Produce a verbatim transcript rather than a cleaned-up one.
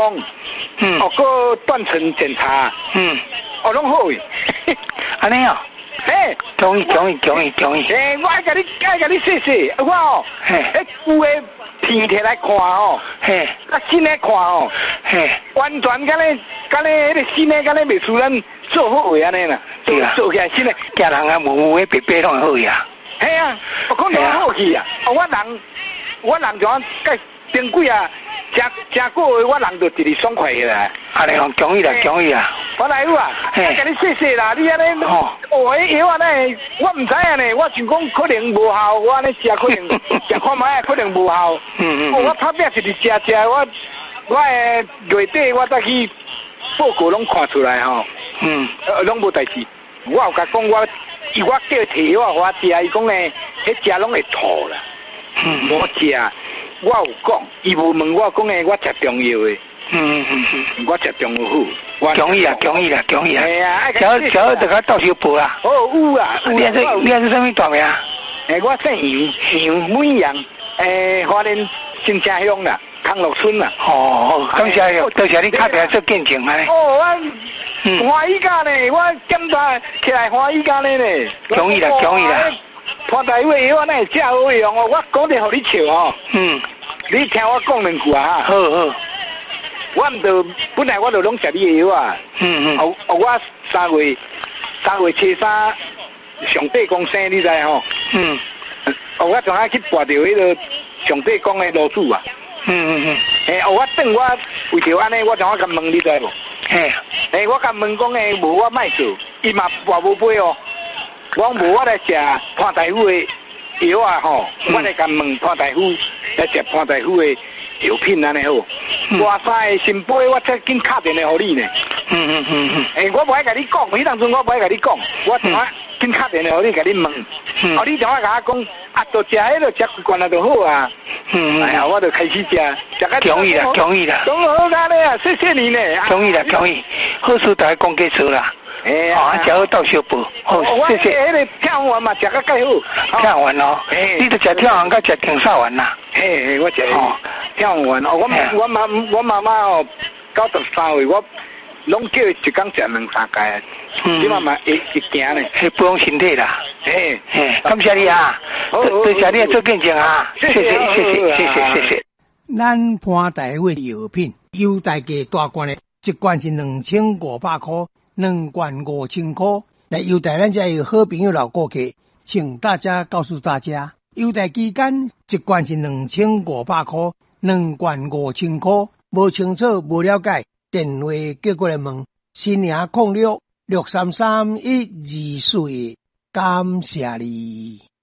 功，嗯，哦，个断层检查，嗯，哦，拢好诶， 安尼哦， 嘿， 恭喜恭喜恭喜恭喜！ 诶，我爱甲你爱甲你说说，我哦，嘿，迄旧诶片摕来看哦，嘿，啊新诶看哦，嘿，完全敢咧敢咧迄个新诶敢咧袂输咱做好诶安尼啦，做做起来新诶， 惊人啊，无诶白白拢好呀， 嘿啊，我讲拢好去啊，哦，我人我人就讲介顶几啊。真真久诶，我人就一日爽快诶啦。 安尼讲恭喜啦，恭喜啦！ 我来有啊，我甲你说说啦，你安尼哦，迄药啊呢，我毋知影呢，我想讲可能无效，我安尼食可能食看卖可能无效。嗯嗯。我拍拼一日食食，我我诶月底我再去报告拢看出来吼。嗯。呃，拢无代志。我有甲讲我，伊我叫摕药互我食，伊讲诶，迄食拢会吐啦。嗯。无食。我有讲，伊无问我讲诶，我食中药诶。嗯嗯嗯，我食中药好。 恭喜啊，恭喜啦，恭喜啊！ 系啊， 小小这个到小报啦。 哦，有啊， 你是你是什么大名？ 诶，我姓杨，杨美阳，诶，花莲新城乡啦，康乐村啦。 哦，感谢，多谢你打电话做见证啊！ 哦，我欢喜甲呢，我检查起来欢喜甲呢呢。 恭喜啦，恭喜啦！ 潘大伟药呢真好用哦，我讲者互你笑哦。嗯。你听我讲两句啊。好好。我毋着本来我着拢食你的药啊。嗯嗯。哦哦，我三月三月初三上帝公生，你知吼？嗯。哦，我昨下去跋着迄个上帝公的炉主啊。嗯嗯嗯。诶，哦，我等我为着安尼，我昨下甲问你知无？嘿。诶，我甲问讲诶，无我卖做，伊嘛跋无买哦。我无我来食潘大夫的药啊吼，我来甲问潘大夫来食潘大夫的药品安尼好。外三个新杯我才紧敲电话互你呢。嗯嗯嗯嗯。诶，我无爱甲你讲，迄当阵我无爱甲你讲，我怎啊紧敲电话互你甲你问。嗯。哦，你怎啊甲我讲，啊，着食迄个食习惯了就好啊。嗯嗯。哎呀，我就开始食，食个。 恭喜啦，恭喜啦。 讲好干咧啊，谢谢你呢。 恭喜啦，恭喜，好事大家讲结束啦。哎呀，啊，食好到小报，好，谢谢。 迄个跳丸嘛，食个介好。 跳丸哦，你都食跳丸，甲食挺少丸啦。 嘿嘿，我食哦，跳丸哦，我我妈我妈妈哦，九十三岁，我拢叫伊一工食两三届啊。嗯。即妈妈会会行呢， 会保养身体啦。 嘿嘿，感谢你啊，多多谢你做见证啊，谢谢谢谢谢谢谢谢。 咱潘大伟药品，优待价大罐的，一罐是两千五百块。两罐五千块，来优待咱家有好朋友老顾客，请大家告诉大家，优待期间一罐是两千五百块，两罐五千块，无清楚无了解，电话叫过来问，新娘控六六三三一二四，感谢你。